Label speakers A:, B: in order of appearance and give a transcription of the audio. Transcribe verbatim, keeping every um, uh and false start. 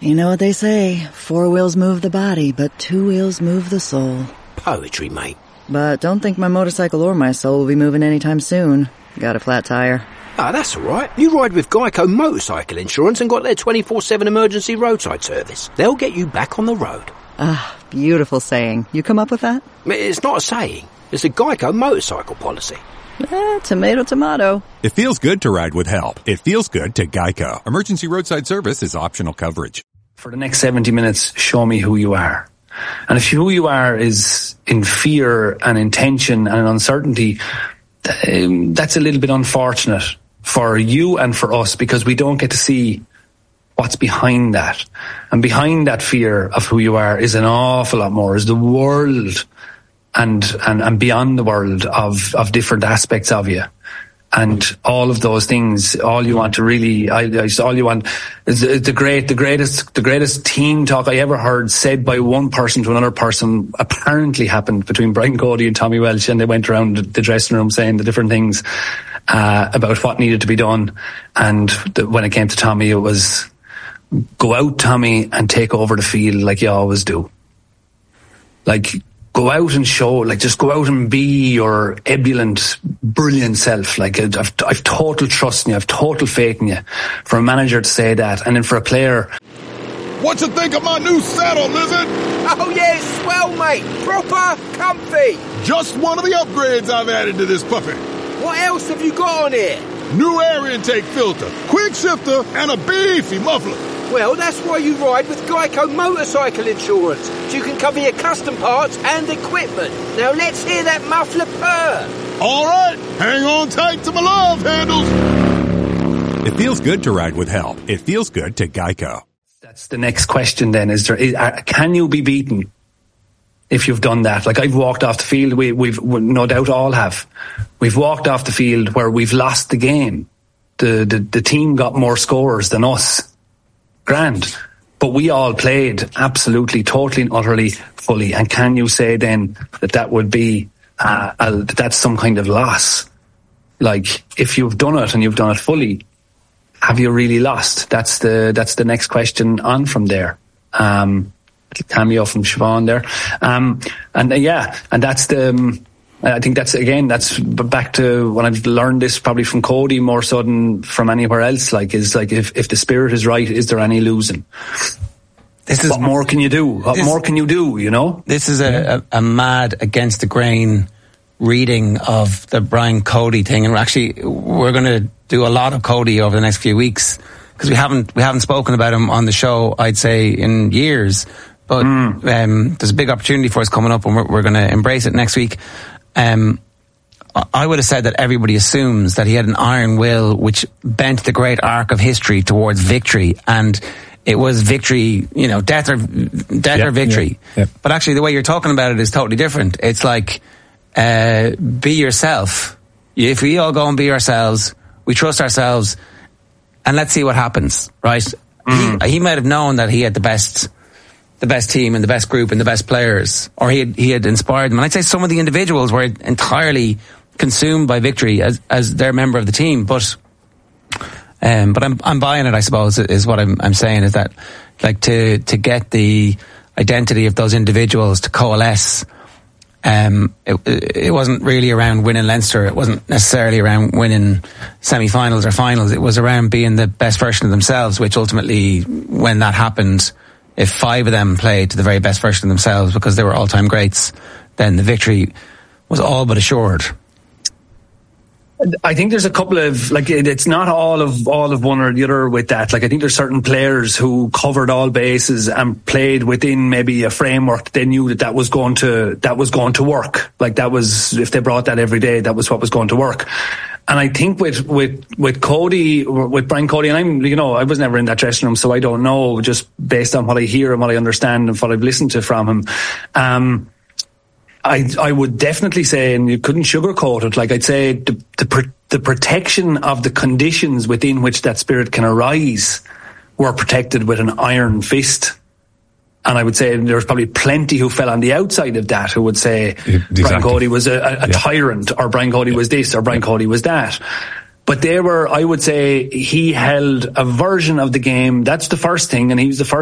A: You know what they say, four wheels move the body, but two wheels move the soul.
B: Poetry, mate.
A: But don't think my motorcycle or my soul will be moving anytime soon. Got a flat tire.
B: Ah, that's all right. You ride with Geico Motorcycle Insurance and got their twenty-four seven emergency roadside service. They'll get you back on the road.
A: Ah, beautiful saying. You come up with that?
B: It's not a saying. It's a Geico motorcycle policy.
A: Eh, tomato, tomato.
C: It feels good to ride with help. It feels good to Geico. Emergency roadside service is optional coverage.
D: For the next seventy minutes, show me who you are. And if who you are is in fear and in tension and in uncertainty, um, that's a little bit unfortunate for you and for us, because we don't get to see what's behind that. And behind that fear of who you are is an awful lot more, is the world and and, and beyond the world of, of different aspects of you. And all of those things, all you want to really, I, I, all you want is the, the great, the greatest, the greatest team talk I ever heard said by one person to another person apparently happened between Brian Cody and Tommy Walsh, and they went around the dressing room saying the different things, uh, about what needed to be done. And the, when it came to Tommy, it was go out, Tommy, and take over the field like you always do. Like, go out and show, like, just go out and be your ebullient, brilliant self. Like, I've, I've total trust in you. I've total faith in you. For a manager to say that, and then for a player.
E: What you think of my new saddle, Lizard?
B: Oh, yeah, it's swell, mate. Proper comfy.
E: Just one of the upgrades I've added to this puppy.
B: What else have you got on here?
E: New air intake filter, quick shifter, and a beefy muffler.
B: Well, that's why you ride with Geico Motorcycle Insurance, so you can cover your custom parts and equipment. Now let's hear that muffler purr.
E: All right, hang on tight to my love handles.
C: It feels good to ride with help. It feels good to Geico.
D: That's the next question then. Is there, is, uh, can you be beaten if you've done that? Like, I've walked off the field, we, we've we, no doubt all have. We've walked off the field where we've lost the game. The, the, the team got more scores than us. Grand. But we all played absolutely, totally and utterly fully. And can you say then that that would be, uh, a, that's some kind of loss? Like, if you've done it and you've done it fully, have you really lost? That's the, that's the next question on from there. Um, cameo from Siobhan there. Um, and uh, yeah, and that's the, um, I think that's, again, that's back to when I've learned this probably from Cody more so than from anywhere else. Like, is like, if, if the spirit is right, is there any losing?
F: This is,
D: what more can you do? What this, more can you do, you know?
F: This is a, a, a mad against the grain reading of the Brian Cody thing. And actually, we're going to do a lot of Cody over the next few weeks, because we haven't, we haven't spoken about him on the show, I'd say, in years. But mm. um, there's a big opportunity for us coming up, and we're, we're going to embrace it next week. Um, I would have said that everybody assumes that he had an iron will which bent the great arc of history towards victory, and it was victory, you know, death or death yep, or victory. Yep, yep. But actually, the way you're talking about it is totally different. It's like, uh, be yourself. If we all go and be ourselves, we trust ourselves, and let's see what happens, right? Mm. He, he might have known that he had the best. the best team and the best group and the best players, or he had, he had inspired them. And I'd say some of the individuals were entirely consumed by victory as, as their member of the team. But, um, but I'm, I'm buying it, I suppose, is what I'm, I'm saying, is that, like, to, to get the identity of those individuals to coalesce, um, it, it wasn't really around winning Leinster. It wasn't necessarily around winning semi-finals or finals. It was around being the best version of themselves, which ultimately, when that happened, if five of them played to the very best version of themselves because they were all-time greats, then the victory was all but assured.
D: I think there's a couple of, like, it's not all of all of one or the other with that. Like, I think there's certain players who covered all bases and played within maybe a framework that they knew that that was going to that was going to work. Like, that was, if they brought that every day, that was what was going to work. And I think with, with, with Cody, with Brian Cody, and I'm, you know, I was never in that dressing room, so I don't know, just based on what I hear and what I understand and what I've listened to from him. Um, I, I would definitely say, and you couldn't sugarcoat it, like, I'd say the, the, the protection of the conditions within which that spirit can arise were protected with an iron fist. And I would say there's probably plenty who fell on the outside of that who would say exactly. Brian Cody was a, a, a yeah. tyrant, or Brian Cody yeah. was this, or Brian yeah. Cody was that. But they were, I would say, he held a version of the game. That's the first thing, and he was the first